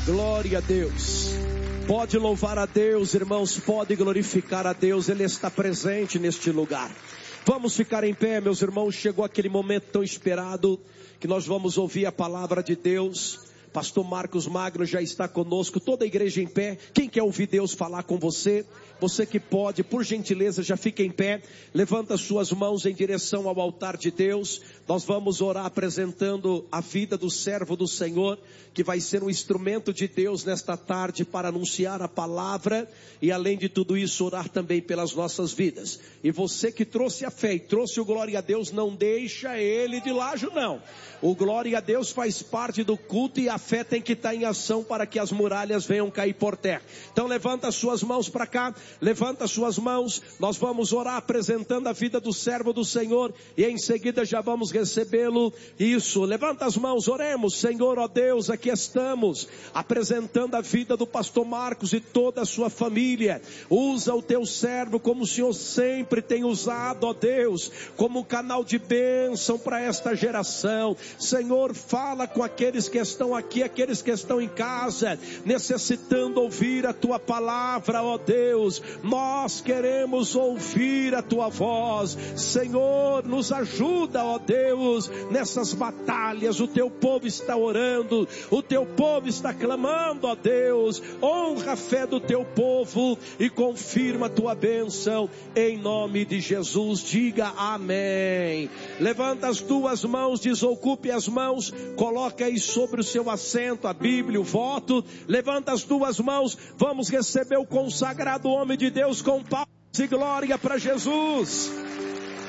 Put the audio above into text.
Glória a Deus. Pode louvar a Deus, irmãos, pode glorificar a Deus, Ele está presente neste lugar. Vamos ficar em pé, meus irmãos, chegou aquele momento tão esperado, que nós vamos ouvir a palavra de Deus. Pastor Marcos Magno já está conosco, toda a igreja em pé. Quem quer ouvir Deus falar com você? Você que pode, por gentileza, já fica em pé. Levanta suas mãos em direção ao altar de Deus. Nós vamos orar apresentando a vida do servo do Senhor, que vai ser um instrumento de Deus nesta tarde para anunciar a palavra. E além de tudo isso, orar também pelas nossas vidas. E você que trouxe a fé e trouxe o glória a Deus, não deixa ele de lado não. O glória a Deus faz parte do culto e a fé tem que estar em ação para que as muralhas venham cair por terra. Então levanta as suas mãos para cá, levanta as suas mãos, nós vamos orar apresentando a vida do servo do Senhor e em seguida já vamos recebê-lo. Isso, levanta as mãos, oremos. Senhor, ó Deus, aqui estamos apresentando a vida do pastor Marcos e toda a sua família. Usa o teu servo como o Senhor sempre tem usado, ó Deus, como canal de bênção para esta geração. Senhor, fala com aqueles que estão aqui, aqueles que estão em casa, necessitando ouvir a tua palavra, ó Deus. Nós queremos ouvir a tua voz. Senhor, nos ajuda, ó Deus, nessas batalhas. O teu povo está orando, o teu povo está clamando, ó Deus. Honra a fé do teu povo e confirma a tua bênção em nome de Jesus. Diga amém. Levanta as tuas mãos, desocupe as mãos, coloca aí sobre o seu assento a Bíblia, o voto. Levanta as tuas mãos, vamos receber o consagrado homem de Deus com paz e glória para Jesus.